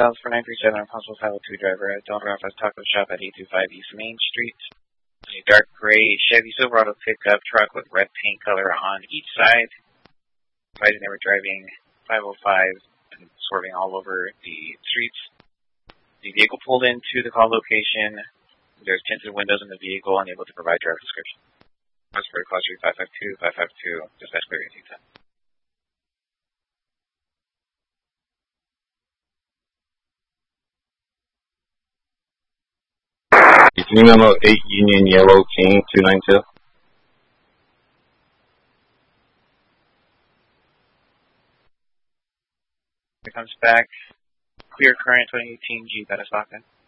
South 4937, I'm Possible 502 driver at Del Rafa's Taco Shop at 825 East Main Street. A dark gray Chevy Silverado pickup truck with red paint color on each side. They were driving 505 and swerving all over the streets. The vehicle pulled into the call location. There's tinted windows in the vehicle, unable to provide driver description. Osprey Call Street 552, dispatch clear at 10. Memo 8 Union Yellow King 292. It comes back. Clear current 2018 Jeep Atasaka.